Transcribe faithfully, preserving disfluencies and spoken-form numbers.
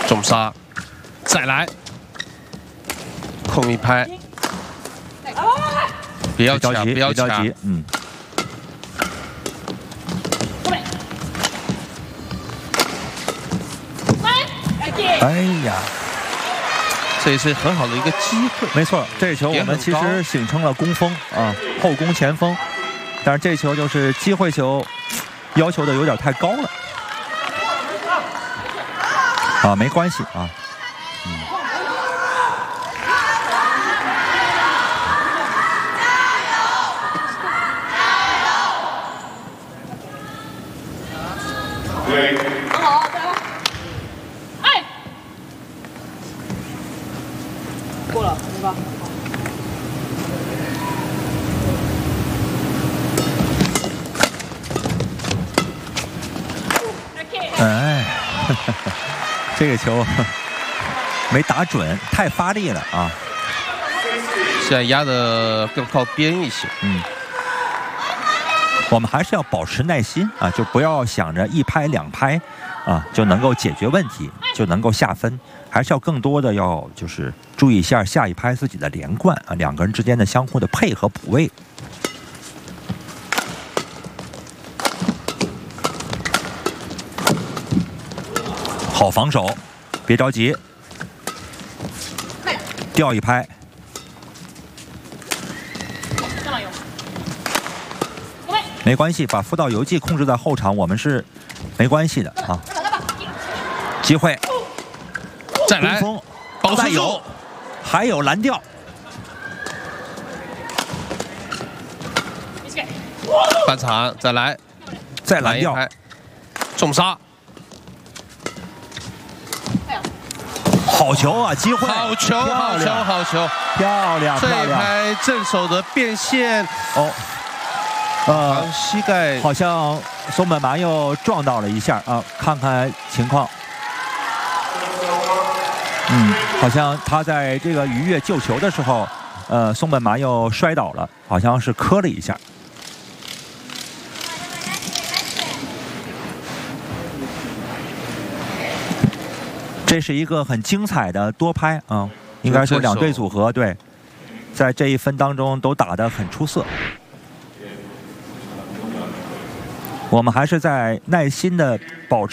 重杀，再来，空一拍，不要抢，不要抢， 嗯。哎呀， 这也是很好的一个机会。 没错，这球我们其实形成了攻锋啊，后攻前锋，但是这球就是机会球，要求的有点太高了。啊，没关系啊。嗯。 对。好，加油！哎，过了，明白。 哎，呵呵这个球没打准，太发力了啊！ 现在压的更靠边一些。 嗯。我们还是要保持耐心啊，就不要想着一拍两拍，啊就能够解决问题，就能够下分，还是要更多的要就是注意一下下一拍自己的连贯啊，两个人之间的相互的配合补位。好防守，别着急，掉一拍。没关系，把辅导游记控制在后场，我们是没关系的啊。机会， 再来，保持住， 还有蓝调， 半场再来， 再蓝调， 重杀， 好球啊！机会， 好球，好球，好球， 漂亮， 这一拍正手的变现哦。呃， 膝盖好像松本麻又撞到了一下啊，看看情况。嗯，好像他在这个逾越救球的时候，呃，松本麻又摔倒了，好像是磕了一下。这是一个很精彩的多拍啊，应该说两队组合对，在这一分当中都打得很出色。我们还是在耐心的保持。